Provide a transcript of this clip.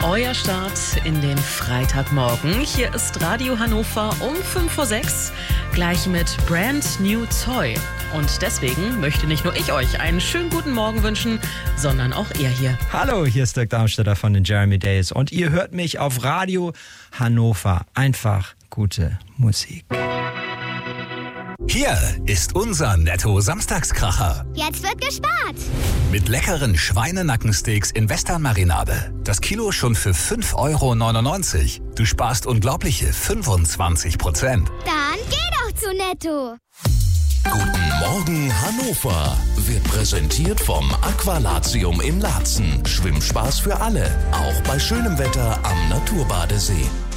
Euer Start in den Freitagmorgen. Hier ist Radio Hannover um 5:06 Uhr, gleich mit Brand New Toy. Und deswegen möchte nicht nur ich euch einen schönen guten Morgen wünschen, sondern auch ihr hier. Hallo, hier ist Dirk Darmstädter von den Jeremy Days und ihr hört mich auf Radio Hannover. Einfach gute Musik. Hier ist unser Netto-Samstagskracher. Jetzt wird gespart. Mit leckeren Schweinenackensteaks in Western-Marinade. Das Kilo schon für 5,99 €. Du sparst unglaubliche 25%. Dann geh doch zu Netto. Guten Morgen Hannover wird präsentiert vom Aqualatium in Laatzen. Schwimmspaß für alle, auch bei schönem Wetter am Naturbadesee.